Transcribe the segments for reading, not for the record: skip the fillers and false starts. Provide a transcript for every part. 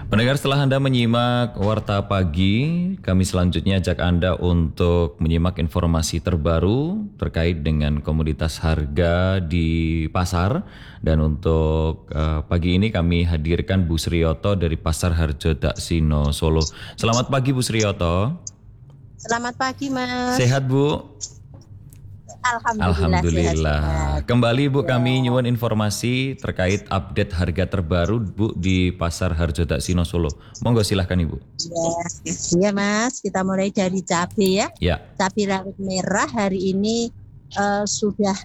Pendengar, setelah Anda menyimak Warta Pagi, kami selanjutnya ajak Anda untuk menyimak informasi terbaru terkait dengan komoditas harga di pasar. Dan untuk pagi ini kami hadirkan Bu Sriyoto dari Pasar Harjo Daksino Solo. Selamat pagi Bu Sriyoto. Selamat pagi Mas. Sehat Bu? Alhamdulillah. Sehat. Kembali Bu, kami nyuwun informasi terkait update harga terbaru Bu di Pasar Harjo Daksino Solo. Monggo silahkan Ibu. Iya Mas, kita mulai dari cabai ya. Ya. Cabai rawit merah hari ini sudah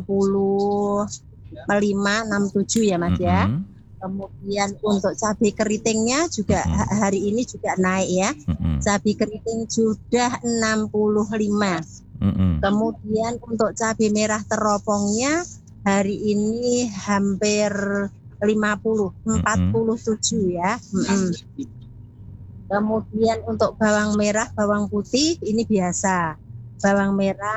65, 67 ya Mas ya. Kemudian untuk cabai keritingnya juga hari ini juga naik ya. Cabai keriting sudah 65. Kemudian untuk cabai merah teropongnya hari ini hampir 47 ya. Kemudian untuk bawang merah, bawang putih ini biasa. Bawang merah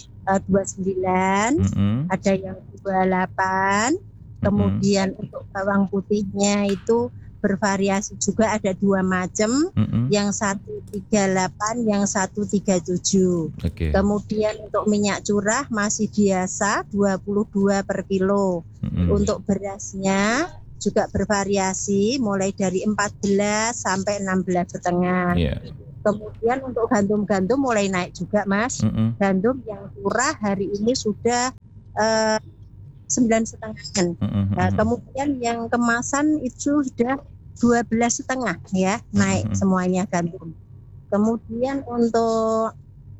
29, ada yang 28. Kemudian untuk bawang putihnya itu bervariasi juga, ada 2 macam, yang 138, yang 137. Kemudian untuk minyak curah masih biasa 22 per kilo. Untuk berasnya juga bervariasi mulai dari 14 sampai 16,5. Kemudian untuk gandum mulai naik juga Mas. Gandum yang curah hari ini sudah 9,5. Nah, kemudian yang kemasan itu sudah 12,5 ya, naik semuanya gandum. Kemudian untuk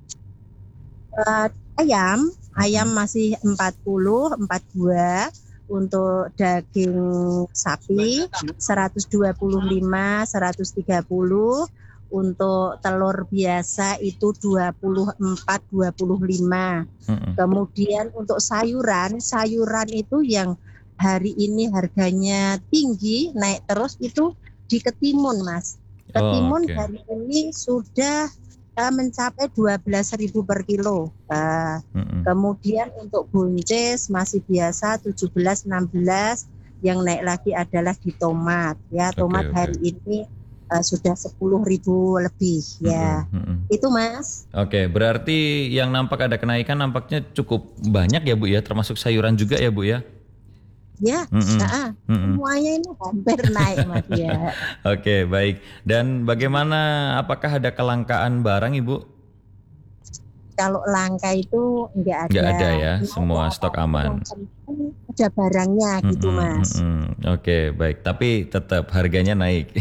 ayam masih 42. Untuk daging sapi 125, 130. Untuk telur biasa itu 24, 25. Kemudian untuk sayuran itu yang hari ini harganya tinggi, naik terus itu di ketimun Mas. Ketimun hari ini sudah mencapai 12.000 per kilo. Kemudian untuk buncis masih biasa 17, 16. Yang naik lagi adalah di tomat ya. Tomat hari ini sudah 10.000 lebih ya. Itu Mas. Berarti yang nampak ada kenaikan nampaknya cukup banyak ya Bu ya, termasuk sayuran juga ya Bu ya? Ya, semuanya ini hampir naik Mas ya. Baik. Dan bagaimana, apakah ada kelangkaan barang Ibu? Kalau langka itu enggak ada. Enggak ada ya, semua stok aman. Ada barangnya gitu Mas. Baik. Tapi tetap harganya naik.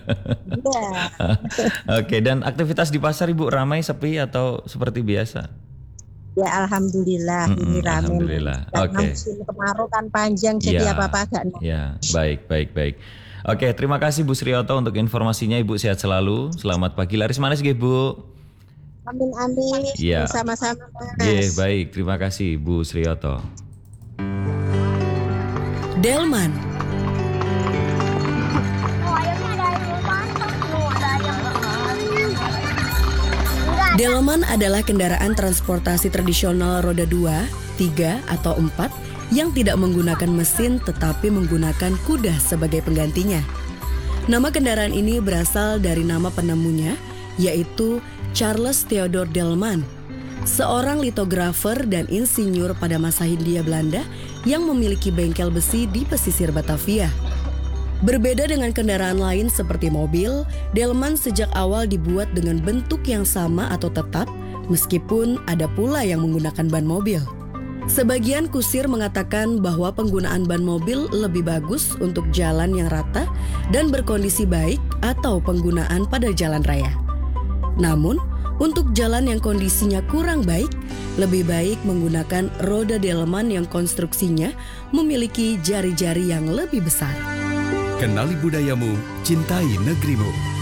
Iya. Dan aktivitas di pasar Ibu ramai, sepi atau seperti biasa? Ya alhamdulillah ini ramai. Alhamdulillah. Musim kemarau kan panjang, jadi apa-apa agak naik. Ya, baik. Terima kasih Bu Sriyoto untuk informasinya. Ibu sehat selalu. Selamat pagi. Laris manis nggih Bu. Amin. Ya. Sama-sama Mas. Baik. Terima kasih Bu Sriyoto. Delman. Delman adalah kendaraan transportasi tradisional roda 2, 3, atau 4 yang tidak menggunakan mesin tetapi menggunakan kuda sebagai penggantinya. Nama kendaraan ini berasal dari nama penemunya, yaitu Charles Theodor Delman, seorang litografer dan insinyur pada masa Hindia Belanda yang memiliki bengkel besi di pesisir Batavia. Berbeda dengan kendaraan lain seperti mobil, Delman sejak awal dibuat dengan bentuk yang sama atau tetap, meskipun ada pula yang menggunakan ban mobil. Sebagian kusir mengatakan bahwa penggunaan ban mobil lebih bagus untuk jalan yang rata dan berkondisi baik atau penggunaan pada jalan raya. Namun, untuk jalan yang kondisinya kurang baik, lebih baik menggunakan roda Delman yang konstruksinya memiliki jari-jari yang lebih besar. Kenali budayamu, cintai negerimu.